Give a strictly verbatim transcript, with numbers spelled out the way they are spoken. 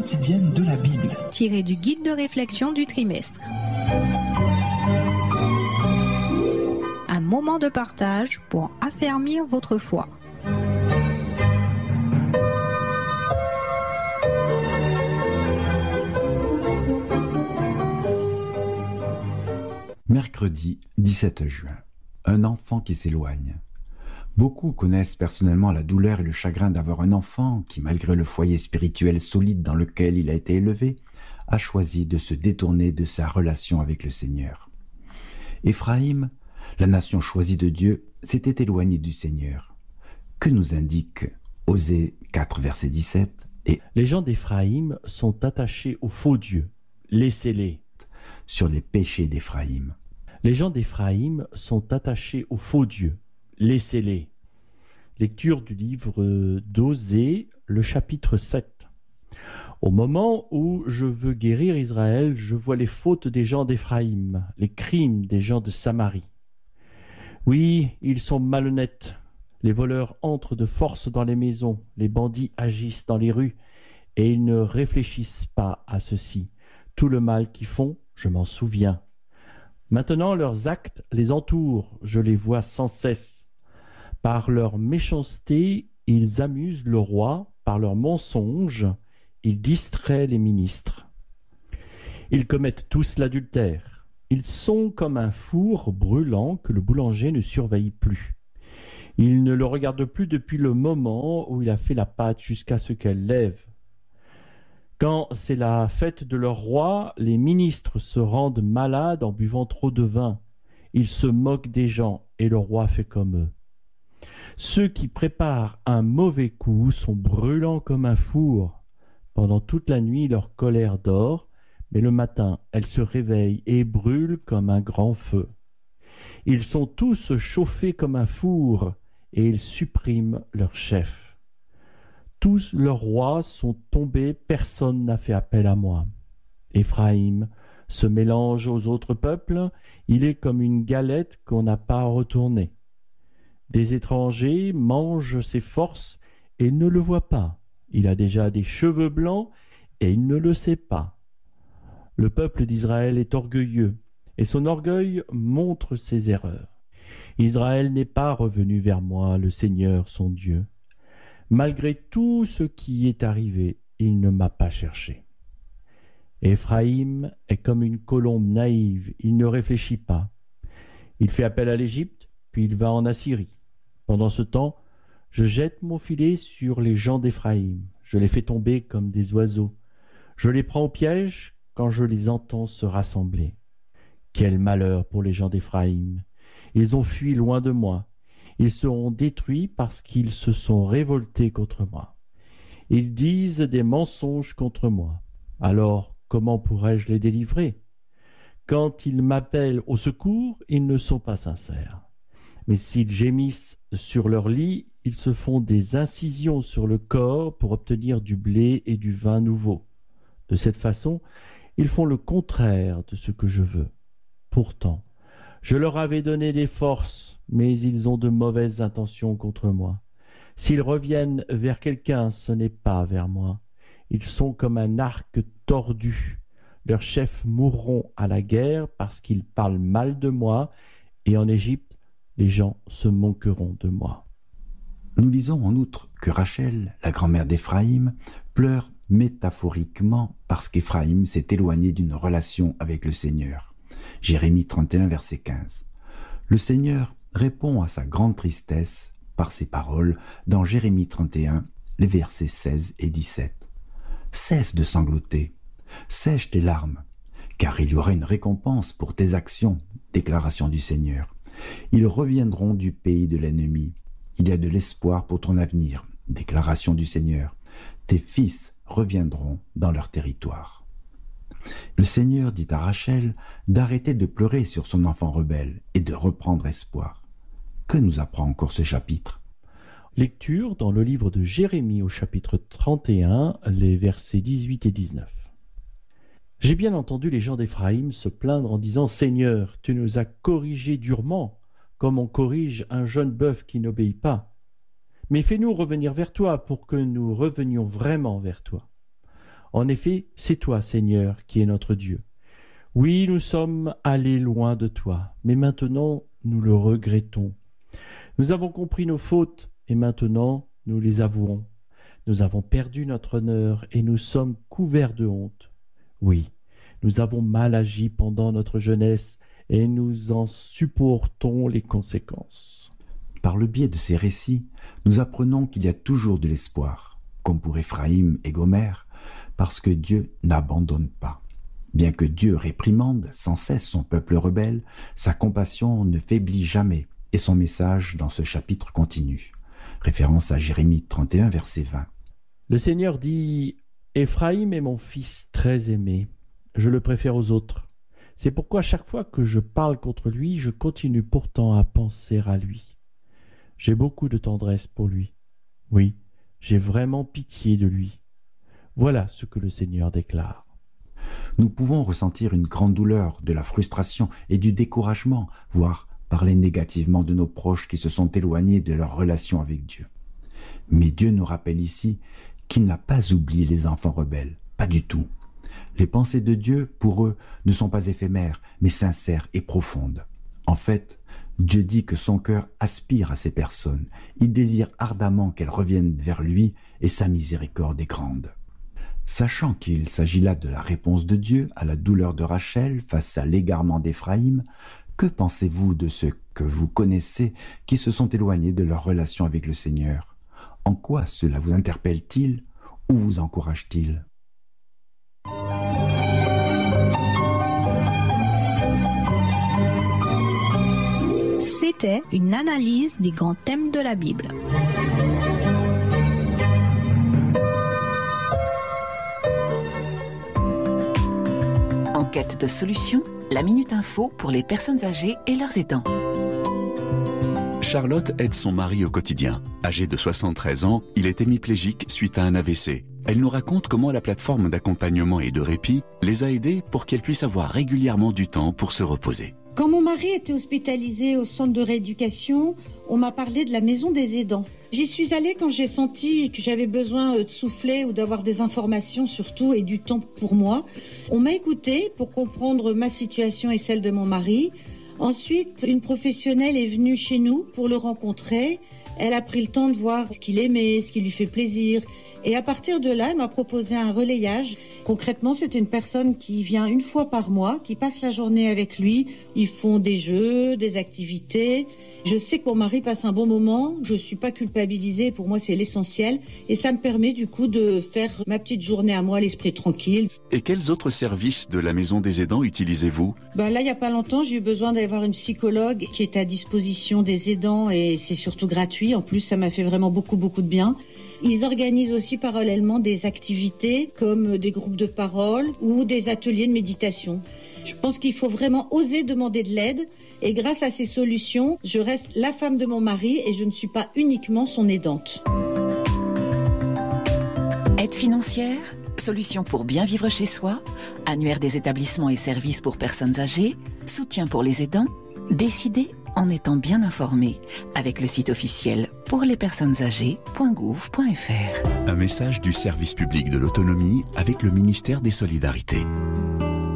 quotidienne de la Bible. Tiré du guide de réflexion du trimestre. Un moment de partage pour affermir votre foi. Mercredi dix-sept juin. Un enfant qui s'éloigne. Beaucoup connaissent personnellement la douleur et le chagrin d'avoir un enfant qui, malgré le foyer spirituel solide dans lequel il a été élevé, a choisi de se détourner de sa relation avec le Seigneur. Éphraïm, la nation choisie de Dieu, s'était éloignée du Seigneur. Que nous indique Osée quatre, verset dix-sept et Les gens d'Éphraïm sont attachés aux faux dieux. Laissez-les. sur les péchés d'Éphraïm. Les gens d'Éphraïm sont attachés aux faux dieux. Laissez-les. Lecture du livre d'Osée, le chapitre sept. Au moment où je veux guérir Israël, je vois les fautes des gens d'Éphraïm, les crimes des gens de Samarie. Oui, ils sont malhonnêtes. Les voleurs entrent de force dans les maisons, les bandits agissent dans les rues, et ils ne réfléchissent pas à ceci. Tout le mal qu'ils font, je m'en souviens. Maintenant leurs actes les entourent, je les vois sans cesse. Par leur méchanceté, ils amusent le roi, par leurs mensonges, ils distraient les ministres. Ils commettent tous l'adultère. Ils sont comme un four brûlant que le boulanger ne surveille plus. Il ne le regarde plus depuis le moment où il a fait la pâte jusqu'à ce qu'elle lève. Quand c'est la fête de leur roi, les ministres se rendent malades en buvant trop de vin. Ils se moquent des gens et le roi fait comme eux. Ceux qui préparent un mauvais coup sont brûlants comme un four. Pendant toute la nuit, leur colère dort, mais le matin, elle se réveille et brûle comme un grand feu. Ils sont tous chauffés comme un four et ils suppriment leur chef. Tous leurs rois sont tombés, personne n'a fait appel à moi. Éphraïm se mélange aux autres peuples, il est comme une galette qu'on n'a pas retournée. Des étrangers mangent ses forces et ne le voient pas. Il a déjà des cheveux blancs et il ne le sait pas. Le peuple d'Israël est orgueilleux et son orgueil montre ses erreurs. Israël n'est pas revenu vers moi, le Seigneur son Dieu. Malgré tout ce qui est arrivé, il ne m'a pas cherché. Éphraïm est comme une colombe naïve, il ne réfléchit pas. Il fait appel à l'Égypte, puis il va en Assyrie. Pendant ce temps, je jette mon filet sur les gens d'Éphraïm. Je les fais tomber comme des oiseaux. Je les prends au piège quand je les entends se rassembler. Quel malheur pour les gens d'Éphraïm! Ils ont fui loin de moi. Ils seront détruits parce qu'ils se sont révoltés contre moi. Ils disent des mensonges contre moi. Alors, comment pourrais-je les délivrer? Quand ils m'appellent au secours, ils ne sont pas sincères. Mais s'ils gémissent sur leur lit, ils se font des incisions sur le corps pour obtenir du blé et du vin nouveau. De cette façon, ils font le contraire de ce que je veux. Pourtant, je leur avais donné des forces, mais ils ont de mauvaises intentions contre moi. S'ils reviennent vers quelqu'un, ce n'est pas vers moi. Ils sont comme un arc tordu. Leurs chefs mourront à la guerre parce qu'ils parlent mal de moi, et en Égypte, les gens se moqueront de moi. Nous lisons en outre que Rachel, la grand-mère d'Éphraïm, pleure métaphoriquement parce qu'Éphraïm s'est éloigné d'une relation avec le Seigneur. Jérémie trente et un, verset quinze. Le Seigneur répond à sa grande tristesse par ces paroles dans Jérémie trente et un, les versets seize et dix-sept. Cesse de sangloter, sèche tes larmes, car il y aura une récompense pour tes actions, déclaration du Seigneur. Ils reviendront du pays de l'ennemi. Il y a de l'espoir pour ton avenir, déclaration du Seigneur. Tes fils reviendront dans leur territoire. Le Seigneur dit à Rachel d'arrêter de pleurer sur son enfant rebelle et de reprendre espoir. Que nous apprend encore ce chapitre? Lecture dans le livre de Jérémie au chapitre trente et un, les versets dix-huit et dix-neuf. J'ai bien entendu les gens d'Éphraïm se plaindre en disant « Seigneur, tu nous as corrigés durement, comme on corrige un jeune bœuf qui n'obéit pas. Mais fais-nous revenir vers toi pour que nous revenions vraiment vers toi. » En effet, c'est toi, Seigneur, qui es notre Dieu. Oui, nous sommes allés loin de toi, mais maintenant nous le regrettons. Nous avons compris nos fautes, et maintenant nous les avouons. Nous avons perdu notre honneur, et nous sommes couverts de honte. Oui, nous avons mal agi pendant notre jeunesse, et nous en supportons les conséquences. Par le biais de ces récits, nous apprenons qu'il y a toujours de l'espoir, comme pour Éphraïm et Gomère, parce que Dieu n'abandonne pas. Bien que Dieu réprimande sans cesse son peuple rebelle, sa compassion ne faiblit jamais, et son message dans ce chapitre continue. Référence à Jérémie trente et un, verset vingt. Le Seigneur dit « Éphraïm est mon fils très aimé, je le préfère aux autres. C'est pourquoi chaque fois que je parle contre lui, je continue pourtant à penser à lui. J'ai beaucoup de tendresse pour lui. Oui, j'ai vraiment pitié de lui. » Voilà ce que le Seigneur déclare. Nous pouvons ressentir une grande douleur, de la frustration et du découragement, voire parler négativement de nos proches qui se sont éloignés de leur relation avec Dieu. Mais Dieu nous rappelle ici qu'il n'a pas oublié les enfants rebelles, pas du tout. Les pensées de Dieu, pour eux, ne sont pas éphémères, mais sincères et profondes. En fait, Dieu dit que son cœur aspire à ces personnes. Il désire ardemment qu'elles reviennent vers lui et sa miséricorde est grande. Sachant qu'il s'agit là de la réponse de Dieu à la douleur de Rachel face à l'égarement d'Éphraïm, que pensez-vous de ceux que vous connaissez qui se sont éloignés de leur relation avec le Seigneur? En quoi cela vous interpelle-t-il ou vous encourage-t-il? C'était une analyse des grands thèmes de la Bible. En quête de solutions, la Minute Info pour les personnes âgées et leurs aidants. Charlotte aide son mari au quotidien. Âgé de soixante-treize ans, il est hémiplégique suite à un A V C. Elle nous raconte comment la plateforme d'accompagnement et de répit les a aidés pour qu'elle puisse avoir régulièrement du temps pour se reposer. Quand mon mari était hospitalisé au centre de rééducation, on m'a parlé de la maison des aidants. J'y suis allée quand j'ai senti que j'avais besoin de souffler ou d'avoir des informations surtout et du temps pour moi. On m'a écoutée pour comprendre ma situation et celle de mon mari. Ensuite, une professionnelle est venue chez nous pour le rencontrer. Elle a pris le temps de voir ce qu'il aimait, ce qui lui fait plaisir. Et à partir de là, elle m'a proposé un relayage. Concrètement, c'est une personne qui vient une fois par mois, qui passe la journée avec lui. Ils font des jeux, des activités. Je sais que mon mari passe un bon moment. Je ne suis pas culpabilisée. Pour moi, c'est l'essentiel. Et ça me permet du coup de faire ma petite journée à moi, l'esprit tranquille. Et quels autres services de la Maison des Aidants utilisez-vous ? Ben là, il n'y a pas longtemps, j'ai eu besoin d'avoir une psychologue qui est à disposition des aidants et c'est surtout gratuit. En plus, ça m'a fait vraiment beaucoup, beaucoup de bien. Ils organisent aussi parallèlement des activités comme des groupes de parole ou des ateliers de méditation. Je pense qu'il faut vraiment oser demander de l'aide et grâce à ces solutions, je reste la femme de mon mari et je ne suis pas uniquement son aidante. Aide financière, solutions pour bien vivre chez soi, annuaire des établissements et services pour personnes âgées, soutien pour les aidants, décidez en étant bien informé avec le site officiel pour les personnes âgées point gouv point f r. Un message du service public de l'autonomie avec le ministère des Solidarités.